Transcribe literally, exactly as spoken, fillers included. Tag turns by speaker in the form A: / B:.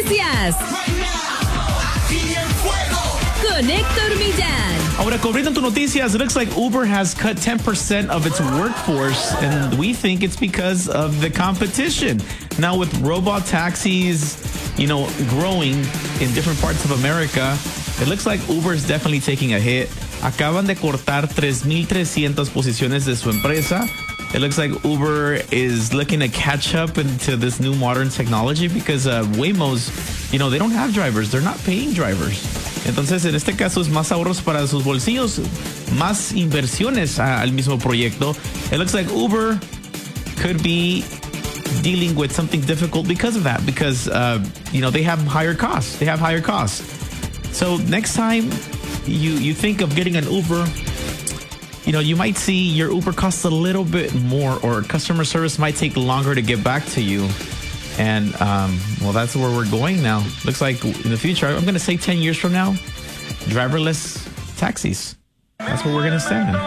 A: noticias con Héctor Millán.
B: Ahora, cubriendo tu noticias, it looks like Uber has cut ten percent of its workforce, and we think it's because of the competition. Now, with robot taxis, you know, growing in different parts of America, it looks like Uber is definitely taking a hit. Acaban de cortar tres mil trescientas posiciones de su empresa. It looks like Uber is looking to catch up into this new modern technology because uh, Waymo's, you know, they don't have drivers. They're not paying drivers. Entonces, en este caso, es más ahorros para sus bolsillos, más inversiones a, al mismo proyecto. It looks like Uber could be dealing with something difficult because of that, because, uh, you know, they have higher costs. They have higher costs. So next time you, you think of getting an Uber, you know, you might see your Uber costs a little bit more, or customer service might take longer to get back to you. And, um, well, that's where we're going now. Looks like in the future, I'm going to say ten years from now, driverless taxis. That's where we're going to stand.